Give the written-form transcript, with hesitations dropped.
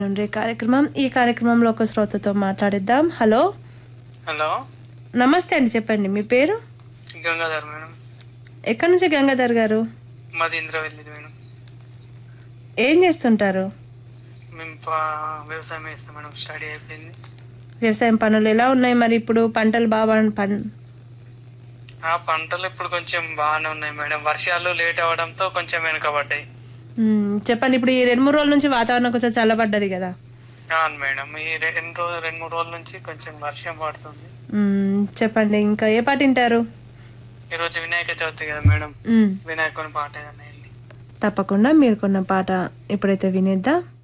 నుండి కార్యక్రమం. ఈ కార్యక్రమంలో ఒక శ్రోతతో మాట్లాడిద్దాం. హలో హలో, నమస్తే అండి, చెప్పండి మీ పేరు? గంగాధర్ మేడం. ఎక్కడి నుంచి గంగాధర్ గారు? మాది ఇంద్రవెల్లి మేడం. ఏం చేస్తుంటారు? మేము వ్యవసాయం చేస్తాం మేడం. స్టడీ అయిపోయింది. వ్యవసాయం పనులు ఎలా ఉన్నాయి మరి? ఇప్పుడు పంటలు బాగా ఆ పంటలు ఇప్పుడు కొంచెం బాగానే ఉన్నాయి మేడం. వర్షాలు లేట్ అవడంతో కొంచెం వెనుకబడ్డాయి. చెప్పండి. ఇప్పుడు ఈ 2-3 రోజుల నుంచి వాతావరణం కొంచెం చల్లబడ్డది కదా? అవును మేడం. ఈ 2-3 రోజుల నుంచి కొంచెం వర్షం పడుతుంది. చెప్పండి, ఇంకా ఏ పాట వింటారు? ఈరోజు వినాయక చవితి కదా మేడం. వినాయకుని పాట ఏదన్నా వెళ్ళి తప్పకుండా మీరు కొన్న పాట ఇప్పుడైతే వినేద్దాం.